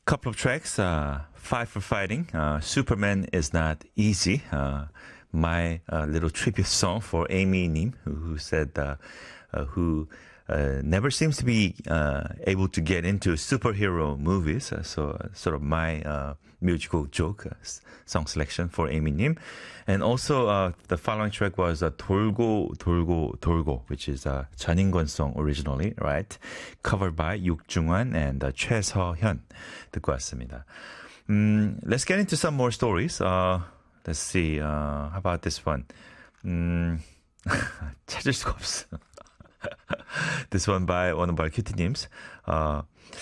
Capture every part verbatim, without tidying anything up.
Couple of tracks, uh, Fight for Fighting, uh, Superman is Not Easy, uh, my uh, little tribute song for Amy Nim, who, who said, uh, uh, who uh, never seems to be uh, able to get into superhero movies. Uh, so uh, sort of my uh, musical joke, uh, song selection for Amy Nim. And also uh, the following track was uh, 돌고 돌고 돌고, which is a 전인권 song originally, right? Covered by 육중환 and uh, 최서현. 듣고 왔습니다. Um, let's get into some more stories. Uh, let's see. Uh, how about this one? Um, 찾을 수가 없어. This one by one of our cutie-names. Uh,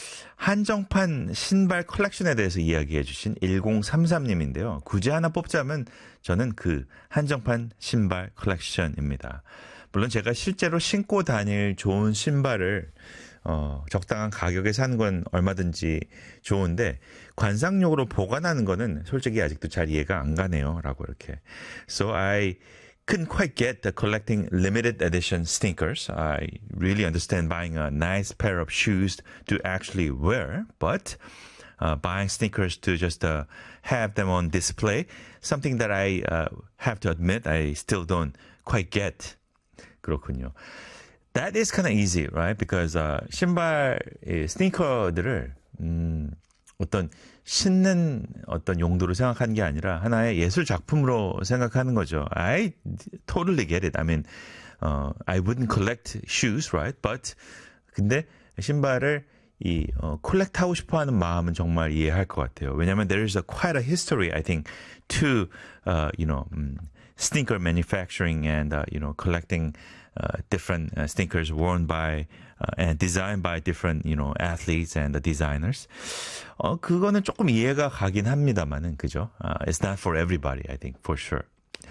한정판 신발 컬렉션에 대해서 이야기해 주신 일공삼삼님인데요. 굳이 하나 뽑자면 저는 그 한정판 신발 컬렉션입니다. 물론 제가 실제로 신고 다닐 좋은 신발을 어, 적당한 가격에 사는 건 얼마든지 좋은데 관상용으로 보관하는 거는 솔직히 아직도 잘 이해가 안 가네요. 라고 이렇게. So I couldn't quite get the collecting limited edition sneakers. I really understand buying a nice pair of shoes to actually wear, but uh, buying sneakers to just uh, have them on display, something that I uh, have to admit I still don't quite get. 그렇군요. That is kind of easy, right? Because uh, 신발, 스니커들을 음, 어떤 신는 어떤 용도로 생각하는 게 아니라 하나의 예술 작품으로 생각하는 거죠. I totally get it. I mean, uh, I wouldn't collect shoes, right? But 근데 신발을 이 어, 콜렉트하고 싶어하는 마음은 정말 이해할 것 같아요. 왜냐하면 there is a quite a history, I think, to uh, you know um, sneaker manufacturing and uh, you know collecting uh, different uh, sneakers worn by uh, and designed by different you know athletes and the designers. 어 그거는 조금 이해가 가긴 합니다만은 그죠? Uh, it's not for everybody, I think, for sure.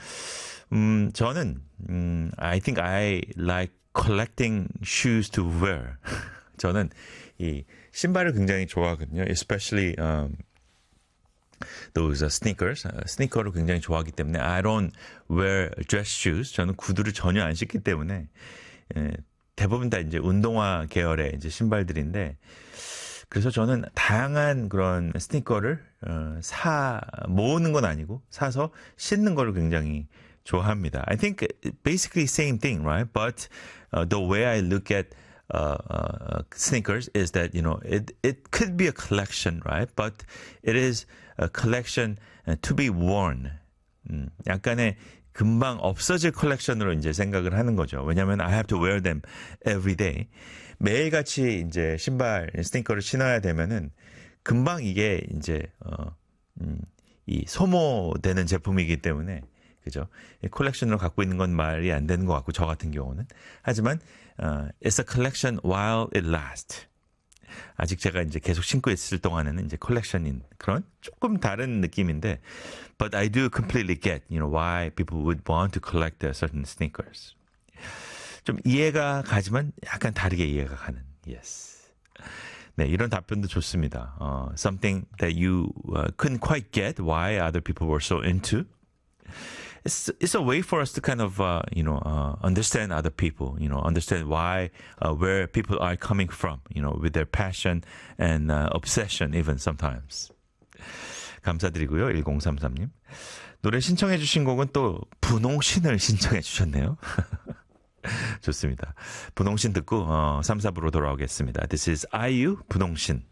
음 저는 음 I think I like collecting shoes to wear. 저는 이 신발을 굉장히 좋아하거든요. Especially um, those uh, sneakers. Uh, 스니커를 굉장히 좋아하기 때문에 I don't wear dress shoes. 저는 구두를 전혀 안 신기 때문에 예, 대부분 다 이제 운동화 계열의 이제 신발들인데 그래서 저는 다양한 그런 스니커를 어, 사 모으는 건 아니고 사서 신는 거를 굉장히 좋아합니다. I think basically same thing, right? But uh, the way I look at Uh, uh, sneakers is that, you know, it, it could be a collection, right? But it is a collection uh, to be worn. 음, 약간의 금방 없어질 컬렉션으로 이제 생각을 하는 거죠. 왜냐하면 I have to wear them every day. 매일같이 이제 신발, 스니커를 신어야 되면은 금방 이게 이제, 어, 음, 이 소모되는 제품이기 때문에 그죠? 컬렉션으로 갖고 있는 건 말이 안 되는 것 같고 저 같은 경우는 하지만 uh, it's a collection while it lasts. 아직 제가 이제 계속 신고 있을 동안에는 이제 컬렉션인 그런 조금 다른 느낌인데, but I do completely get, you know, why people would want to collect certain sneakers. 좀 이해가 가지만 약간 다르게 이해가 가는. Yes. 네, 이런 답변도 좋습니다. Uh, something that you uh, couldn't quite get why other people were so into. It's it's a way for us to kind of uh, you know uh, understand other people, you know, understand why uh, where people are coming from, you know, with their passion and uh, obsession even sometimes. 감사드리고요. 일공삼삼님. 노래 신청해 주신 곡은 또 분홍신을 신청해 주셨네요. 좋습니다. 분홍신 듣고 어, 삼, 사부로 돌아오겠습니다. This is 아이유 분홍신.